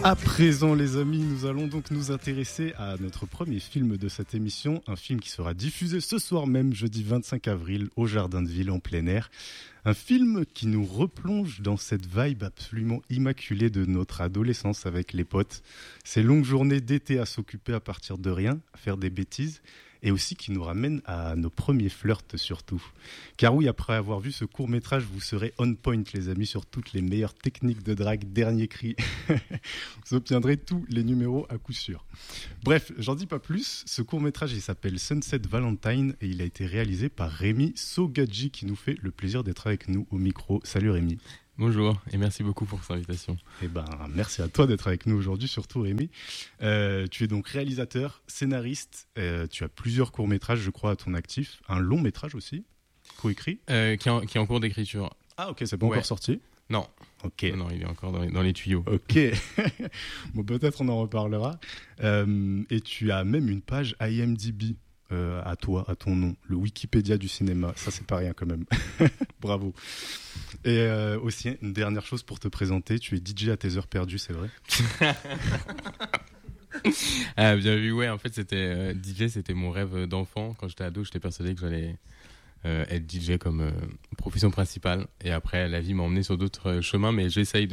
À présent, les amis, nous allons donc nous intéresser à notre premier film de cette émission, un film qui sera diffusé ce soir même, jeudi 25 avril, au Jardin de Ville en plein air. Un film qui nous replonge dans cette vibe absolument immaculée de notre adolescence avec les potes. Ces longues journées d'été à s'occuper à partir de rien, à faire des bêtises, et aussi qui nous ramène à nos premiers flirts surtout. Car oui, après avoir vu ce court-métrage, vous serez on point, les amis, sur toutes les meilleures techniques de drague, dernier cri. Vous obtiendrez tous les numéros à coup sûr. Bref, j'en dis pas plus. Ce court-métrage, il s'appelle Sunset Valentine et il a été réalisé par Rémi Sogadji qui nous fait le plaisir d'être avec nous au micro. Salut Rémi. Bonjour et merci beaucoup pour cette invitation. Eh ben, merci à toi d'être avec nous aujourd'hui, surtout Rémi. Tu es donc réalisateur, scénariste, tu as plusieurs courts-métrages, je crois, à ton actif. Un long-métrage aussi, coécrit. Qui est en cours d'écriture. Ah ok, c'est pas encore sorti ? Non. Ok. Non, il est encore dans les tuyaux. Ok. Bon, peut-être on en reparlera. Et tu as même une page IMDb à toi, à ton nom, le Wikipédia du cinéma. Ça, c'est pas rien quand même. Bravo. Et aussi, une dernière chose pour te présenter, tu es DJ à tes heures perdues, c'est vrai ? Ah, bien vu, ouais. En fait, DJ, c'était mon rêve d'enfant. Quand j'étais ado, j'étais persuadé que j'allais être DJ comme profession principale. Et après, la vie m'a emmené sur d'autres chemins, mais j'essaye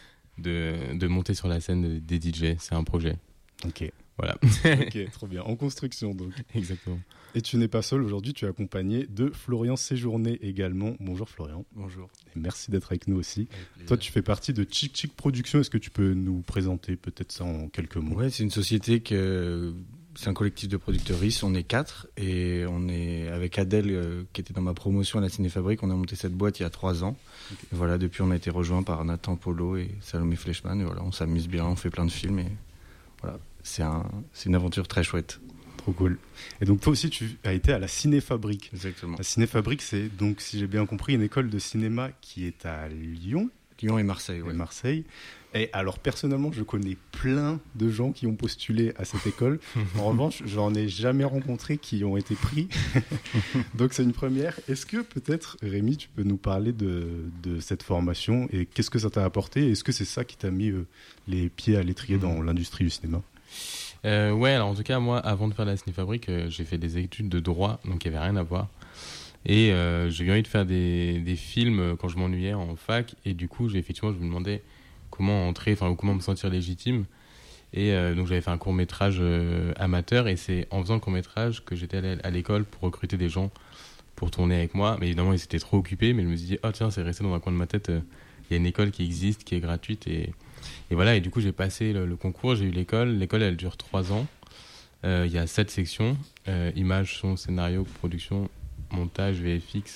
de monter sur la scène des DJ. C'est un projet. Ok. Voilà. Ok, trop bien. En construction, donc. Exactement. Et tu n'es pas seul aujourd'hui, tu es accompagné de Florian Séjourné également. Bonjour Florian. Bonjour. Et merci d'être avec nous aussi. Toi, tu fais partie de Chic Chic Productions. Est-ce que tu peux nous présenter peut-être ça en quelques mots ? Ouais, c'est une société c'est un collectif de producteuristes. On est 4 et on est avec Adèle qui était dans ma promotion à la Cinéfabrique. On a monté cette boîte il y a 3 ans. Okay. Et voilà, depuis on a été rejoint par Nathan Polo et Salomé Fleischmann. Et voilà, on s'amuse bien, on fait plein de films et voilà, c'est une aventure très chouette. Trop cool. Et donc toi aussi tu as été à la Cinéfabrique. Exactement. La Cinéfabrique, c'est donc, si j'ai bien compris, une école de cinéma qui est à Lyon. Lyon et Marseille, ouais. Et Marseille. Et alors personnellement, je connais plein de gens qui ont postulé à cette école. En revanche, j'en ai jamais rencontré qui ont été pris. Donc c'est une première. Est-ce que peut-être, Rémi, tu peux nous parler de cette formation et qu'est-ce que ça t'a apporté ? Est-ce que c'est ça qui t'a mis les pieds à l'étrier dans l'industrie du cinéma ? Ouais, alors en tout cas, moi, avant de faire la Cinéfabrique, j'ai fait des études de droit, donc il n'y avait rien à voir. Et j'ai eu envie de faire des films quand je m'ennuyais en fac. Et du coup, je me demandais comment entrer, ou comment me sentir légitime. Et donc, j'avais fait un court-métrage amateur. Et c'est en faisant le court-métrage que j'étais allé à l'école pour recruter des gens pour tourner avec moi. Mais évidemment, ils étaient trop occupés. Mais je me suis dit, oh tiens, c'est resté dans un coin de ma tête. Il y a une école qui existe, qui est gratuite. Et voilà, et du coup, j'ai passé le concours, j'ai eu l'école. L'école, elle dure 3 ans. Il y a 7 sections. Images, son, scénario, production, montage, VFX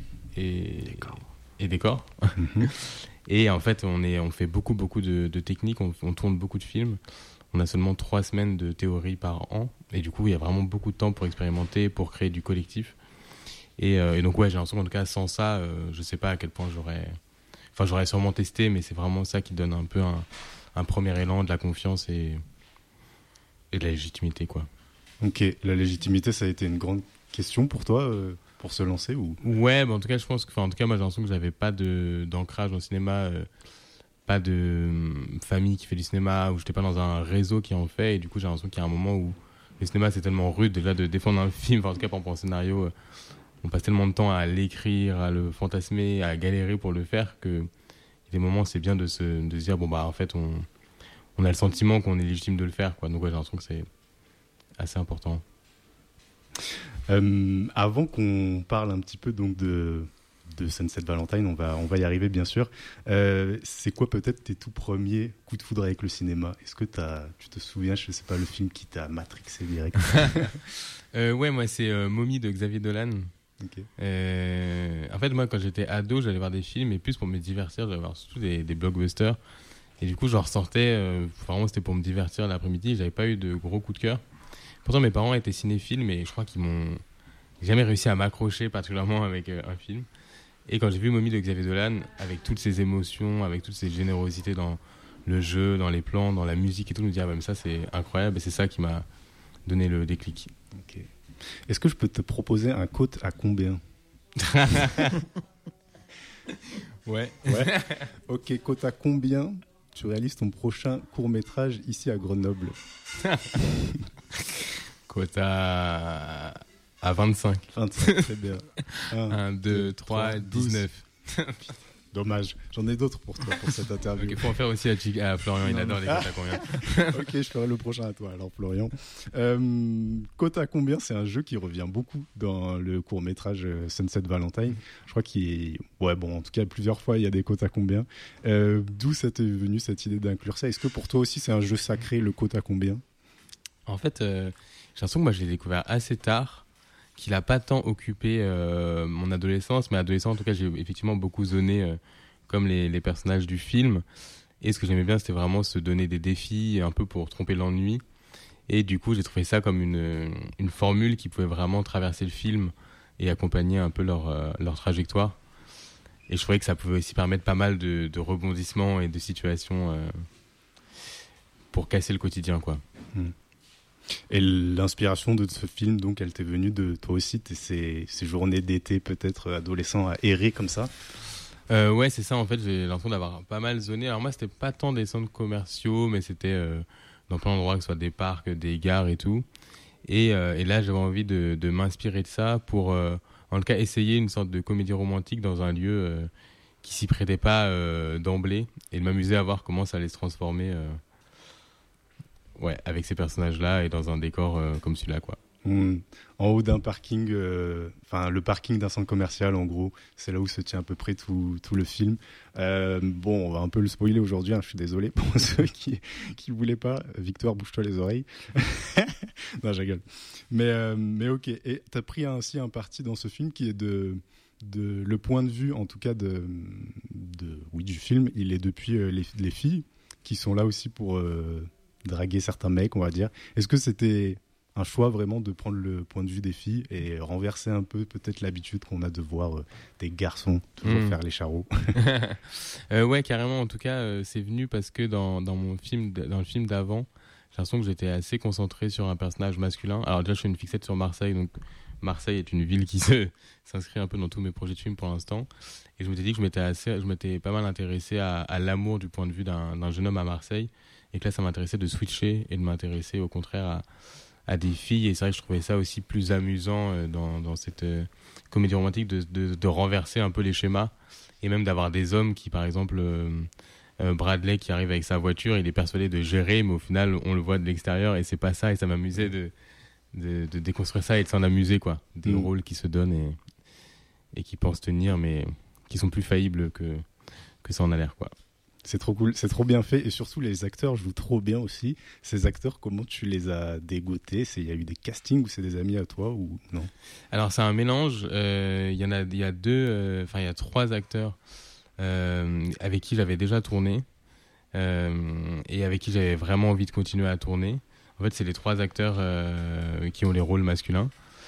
et décor. Et en fait, on fait beaucoup de techniques, on tourne beaucoup de films. On a seulement 3 semaines de théorie par an. Et du coup, il y a vraiment beaucoup de temps pour expérimenter, pour créer du collectif. Et donc, ouais, j'ai l'impression qu'en tout cas, sans ça, je sais pas à quel point j'aurais sûrement testé, mais c'est vraiment ça qui donne un peu un premier élan, de la confiance et de la légitimité, quoi. Ok, la légitimité, ça a été une grande question pour toi, pour se lancer ou... Ouais, en tout cas, je pense que, moi, j'ai l'impression que j'avais pas d'ancrage dans le cinéma, pas de famille qui fait du cinéma, ou j'étais pas dans un réseau qui en fait, et du coup, j'ai l'impression qu'il y a un moment où le cinéma, c'est tellement rude, déjà, de défendre un film, en tout cas, par rapport au scénario, on passe tellement de temps à l'écrire, à le fantasmer, à galérer pour le faire, que il y a des moments, c'est bien de se dire, en fait, on a le sentiment qu'on est légitime de le faire, quoi. Donc, ouais, j'ai l'impression que c'est assez important. Avant qu'on parle un petit peu donc de Sunset Valentine, on va y arriver bien sûr. C'est quoi peut-être tes tout premiers coups de foudre avec le cinéma ? Est-ce que tu te souviens, je sais pas, le film qui t'a matrixé direct ? Ouais, moi c'est Mommy de Xavier Dolan. Okay. En fait, moi quand j'étais ado, j'allais voir des films et plus pour me divertir, j'allais voir surtout des blockbusters. Et du coup, je ressortais, vraiment c'était pour me divertir l'après-midi, j'avais pas eu de gros coups de cœur. Pourtant, mes parents étaient cinéphiles, mais je crois qu'ils m'ont jamais réussi à m'accrocher particulièrement avec un film. Et quand j'ai vu Mommy de Xavier Dolan, avec toutes ses émotions, avec toutes ses générosités dans le jeu, dans les plans, dans la musique et tout, je me dis, mais ça c'est incroyable, et c'est ça qui m'a donné le déclic. Ok. Est-ce que je peux te proposer un quote à combien ? Ouais. Ok, quote à combien tu réalises ton prochain court-métrage ici à Grenoble? Quota à 25. 25, très bien. 1, 2, 3, 19. Dommage, j'en ai d'autres pour toi pour cette interview. Il faut en faire aussi à Florian, il adore les quotas combien. Ok, je ferai le prochain à toi alors Florian. Quota combien, c'est un jeu qui revient beaucoup dans le court-métrage Sunset Valentine. Je crois en tout cas plusieurs fois il y a des quotas combien. D'où c'était venu cette idée d'inclure ça? Est-ce que pour toi aussi c'est un jeu sacré, le quota combien? En fait, j'ai l'impression que moi je l'ai découvert assez tard, qu'il n'a pas tant occupé mon adolescence, mais adolescent en tout cas j'ai effectivement beaucoup zoné comme les personnages du film, et ce que j'aimais bien c'était vraiment se donner des défis un peu pour tromper l'ennui, et du coup j'ai trouvé ça comme une formule qui pouvait vraiment traverser le film et accompagner un peu leur trajectoire, et je trouvais que ça pouvait aussi permettre pas mal de rebondissements et de situations pour casser le quotidien quoi. Et l'inspiration de ce film, donc, elle t'est venue de toi aussi, ces journées d'été peut-être adolescent à errer comme ça? Ouais, c'est ça, en fait, j'ai l'impression d'avoir pas mal zoné. Alors moi, c'était pas tant des centres commerciaux, mais c'était dans plein d'endroits, que ce soit des parcs, des gares et tout. Et là, j'avais envie de m'inspirer de ça pour, en tout cas, essayer une sorte de comédie romantique dans un lieu qui s'y prêtait pas d'emblée, et de m'amuser à voir comment ça allait se transformer avec ces personnages-là et dans un décor comme celui-là, quoi. En haut d'un parking, le parking d'un centre commercial, en gros, c'est là où se tient à peu près tout le film. On va un peu le spoiler aujourd'hui, hein, je suis désolé pour ceux qui voulaient pas. Victoire, bouge-toi les oreilles. Non, je rigole. Mais ok, et t'as pris ainsi un parti dans ce film qui est de le point de vue, en tout cas du film, il est depuis les filles qui sont là aussi pour draguer certains mecs, on va dire. Est-ce que c'était un choix vraiment de prendre le point de vue des filles et renverser un peu peut-être l'habitude qu'on a de voir des garçons toujours faire les charros? Ouais, carrément. En tout cas, c'est venu parce que dans le film d'avant, j'ai l'impression que j'étais assez concentré sur un personnage masculin. Alors déjà, je fais une fixette sur Marseille, donc Marseille est une ville qui s'inscrit un peu dans tous mes projets de film pour l'instant. Et je m'étais dit que je m'étais pas mal intéressé à l'amour du point de vue d'un jeune homme à Marseille. Et que là, ça m'intéressait de switcher et de m'intéresser au contraire à des filles. Et c'est vrai que je trouvais ça aussi plus amusant dans cette comédie romantique de renverser un peu les schémas. Et même d'avoir des hommes qui, par exemple, Bradley qui arrive avec sa voiture, il est persuadé de gérer, mais au final, on le voit de l'extérieur et c'est pas ça. Et ça m'amusait de déconstruire ça et de s'en amuser, quoi. Des rôles qui se donnent et qui pensent tenir, mais qui sont plus faillibles que ça en a l'air, quoi. C'est trop cool, c'est trop bien fait, et surtout les acteurs jouent trop bien aussi. Ces acteurs, comment tu les as dégotés? Il y a eu des castings ou c'est des amis à toi ou non? Alors c'est un mélange. Il y a 3 acteurs avec qui j'avais déjà tourné et avec qui j'avais vraiment envie de continuer à tourner. En fait, c'est les 3 acteurs qui ont les rôles masculins.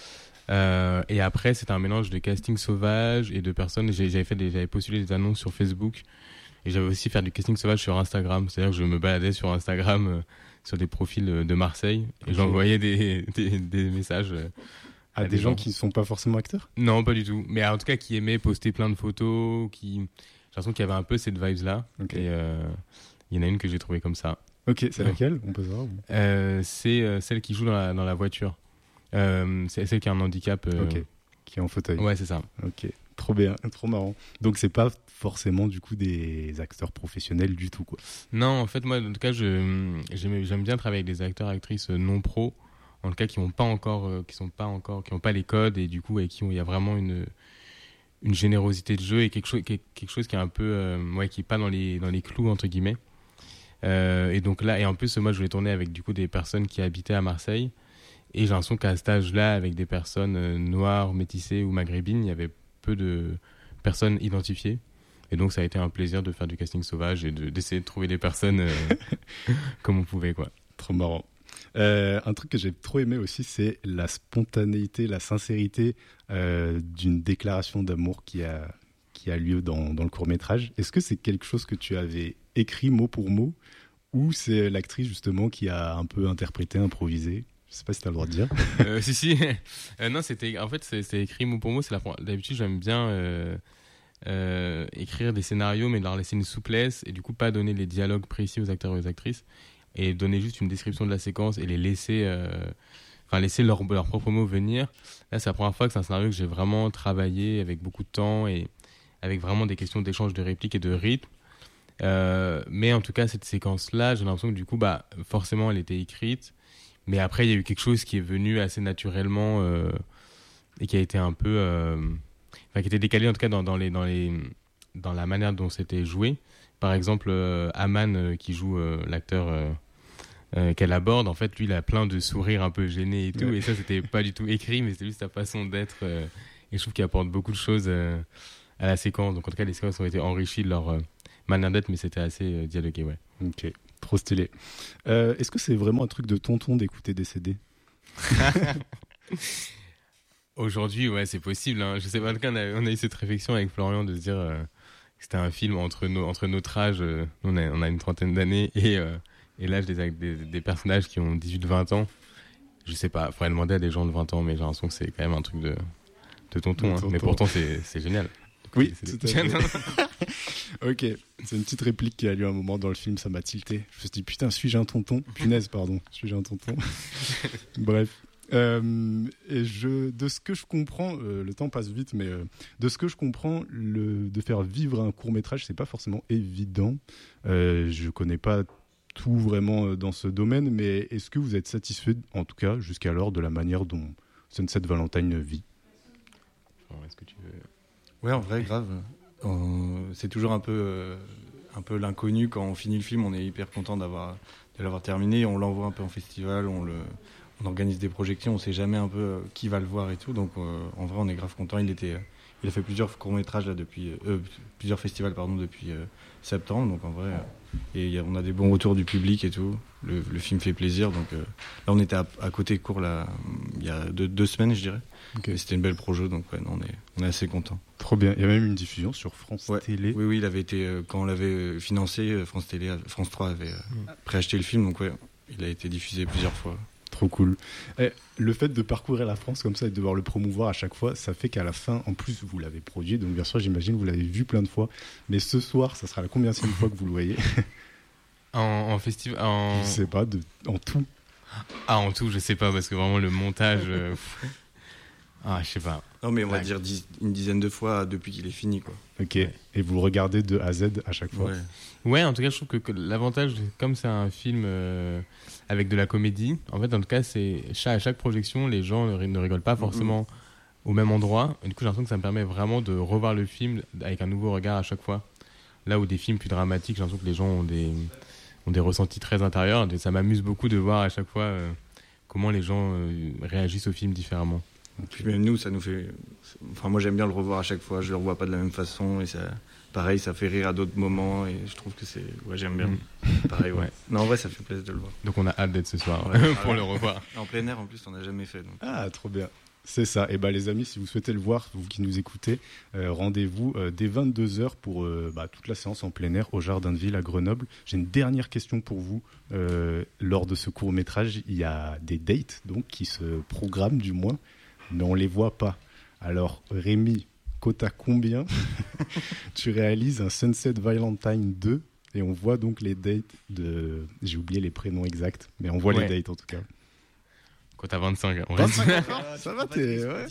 Et après, c'est un mélange de casting sauvage et de personnes. J'avais postulé des annonces sur Facebook. Et j'avais aussi fait du casting sauvage sur Instagram. C'est-à-dire que je me baladais sur Instagram sur des profils de Marseille. Et j'envoyais des messages à des gens qui ne sont pas forcément acteurs? Non, pas du tout. Mais en tout cas, qui aimaient poster plein de photos. J'ai l'impression qu'il y avait un peu cette vibe-là. Okay. Et il y en a une que j'ai trouvée comme ça. Ok, c'est laquelle? On peut savoir c'est celle qui joue dans la voiture. C'est celle qui a un handicap. Ok, qui est en fauteuil. Ouais, c'est ça. Ok. Trop bien, trop marrant. Donc c'est pas forcément du coup des acteurs professionnels du tout, quoi. Non, en fait moi en tout cas j'aime bien travailler avec des acteurs actrices non pro, en tout cas qui n'ont pas les codes et du coup avec qui il y a vraiment une générosité de jeu et quelque chose qui est un peu qui est pas dans les clous entre guillemets. Et donc là, et en plus moi je voulais tourner avec du coup des personnes qui habitaient à Marseille, et j'ai l'impression qu'à cet âge-là, avec des personnes noires, métissées ou maghrébines, il y avait peu de personnes identifiées, et donc ça a été un plaisir de faire du casting sauvage et d'essayer de trouver des personnes comme on pouvait, quoi. Trop marrant. Un truc que j'ai trop aimé aussi, c'est la spontanéité, la sincérité d'une déclaration d'amour qui a lieu dans le court-métrage. Est-ce que c'est quelque chose que tu avais écrit mot pour mot, ou c'est l'actrice justement qui a un peu interprété, improvisé? Je sais pas si tu as le droit de dire. Si. Non, c'était écrit mot pour mot. D'habitude, j'aime bien écrire des scénarios, mais de leur laisser une souplesse et du coup pas donner les dialogues précis aux acteurs et aux actrices et donner juste une description de la séquence et les laisser, laisser leurs propres mots venir. Là, c'est la première fois que c'est un scénario que j'ai vraiment travaillé avec beaucoup de temps et avec vraiment des questions d'échange de répliques et de rythme. Mais en tout cas, cette séquence-là, j'ai l'impression que du coup, forcément, elle était écrite. Mais après, il y a eu quelque chose qui est venu assez naturellement et qui a été un peu... qui était décalé en tout cas dans la manière dont c'était joué. Par exemple, Aman, qui joue l'acteur qu'elle aborde, en fait, lui, il a plein de sourires un peu gênés et tout. Ouais. Et ça, c'était pas du tout écrit, mais c'était juste sa façon d'être. Et je trouve qu'il apporte beaucoup de choses à la séquence. Donc, en tout cas, les séquences ont été enrichies de leur manière d'être, mais c'était assez dialogué, ouais. Ok, trop stylé. Est-ce que c'est vraiment un truc de tonton d'écouter des CD? Aujourd'hui, ouais, c'est possible. Hein. Je sais pas, en tout cas, on a eu cette réflexion avec Florian de se dire que c'était un film entre notre âge, on a une trentaine d'années, et l'âge des personnages qui ont 18-20 ans. Je sais pas, faudrait demander à des gens de 20 ans, mais j'ai l'impression que c'est quand même un truc de tonton. Hein. Mais pourtant, c'est génial. Oui, tout à fait. Ok, c'est une petite réplique qui a lieu un moment dans le film, ça m'a tilté. Je me suis dit, putain, suis-je un tonton? Punaise, pardon, suis-je un tonton? Bref. Et de ce que je comprends, le temps passe vite, mais de ce que je comprends, de faire vivre un court-métrage, c'est pas forcément évident. Je connais pas tout vraiment dans ce domaine, mais est-ce que vous êtes satisfait, en tout cas, jusqu'alors, de la manière dont Sunset Valentine vit? Est-ce que tu veux... Ouais, en vrai, grave. C'est toujours un peu l'inconnu. Quand on finit le film, on est hyper content de l'avoir terminé. On l'envoie un peu en festival, on organise des projections, on sait jamais un peu qui va le voir et tout. Donc en vrai, on est grave content. Il a fait plusieurs courts-métrages là plusieurs festivals depuis septembre. Donc en vrai, on a des bons retours du public et tout. Le film fait plaisir. Donc là, on était à côté court là, il y a 2 semaines, je dirais. Okay. Et c'était une belle projo, donc ouais, on est assez content. Trop bien. Il y a même une diffusion sur France Télé. Oui, il avait été quand on l'avait financé, France 3 avait préacheté le film, donc ouais, il a été diffusé plusieurs fois. Trop cool. Et le fait de parcourir la France comme ça et de devoir le promouvoir à chaque fois, ça fait qu'à la fin, en plus, vous l'avez produit, donc bien sûr, j'imagine, vous l'avez vu plein de fois. Mais ce soir, ça sera la combienième fois que vous le voyez? En festival Je sais pas, en tout. Ah, en tout, je sais pas, parce que vraiment le montage... je sais pas. Non, mais on va dire une dizaine de fois depuis qu'il est fini, quoi. Ok, ouais. Et vous le regardez de A à Z à chaque fois? Ouais, en tout cas, je trouve que l'avantage, comme c'est un film avec de la comédie, en fait, en tout cas, à chaque projection, les gens ne rigolent pas forcément au même endroit. Et du coup, j'ai l'impression que ça me permet vraiment de revoir le film avec un nouveau regard à chaque fois. Là où des films plus dramatiques, j'ai l'impression que les gens ont des ressentis très intérieurs. Et ça m'amuse beaucoup de voir à chaque fois comment les gens réagissent au film différemment. Puis même nous, ça nous fait... Enfin, moi, j'aime bien le revoir à chaque fois. Je le revois pas de la même façon. Et pareil, ça fait rire à d'autres moments. Et je trouve que c'est... Ouais, j'aime bien. Pareil, ouais. Non, en vrai, ça fait plaisir de le voir. Donc, on a hâte d'être ce soir pour le revoir. En plein air, en plus, on n'a jamais fait. Donc. Ah, trop bien. C'est ça. Et les amis, si vous souhaitez le voir, vous qui nous écoutez, rendez-vous dès 22h pour toute la séance en plein air au Jardin de Ville à Grenoble. J'ai une dernière question pour vous. Lors de ce court-métrage, il y a des dates donc, qui se programment du moins, mais on ne les voit pas. Alors, Rémi, quota combien tu réalises un Sunset Valentine 2 et on voit donc les dates de... J'ai oublié les prénoms exacts, mais on voit les dates en tout cas. Quota 25. On 25 ça va, t'es... Ouais.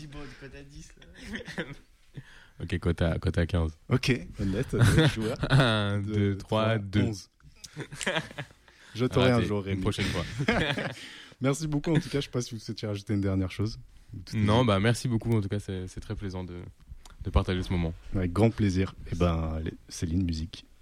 Ok, quota 15. Ok, honnête, joueur. 1, 2, 3, 2. 11. Je t'aurai un jour, Rémi. Une prochaine fois. Merci beaucoup, en tout cas. Je ne sais pas si vous souhaitiez rajouter une dernière chose. Non, merci beaucoup. En tout cas, c'est très plaisant de partager ce moment. Avec grand plaisir. Et Céline, musique.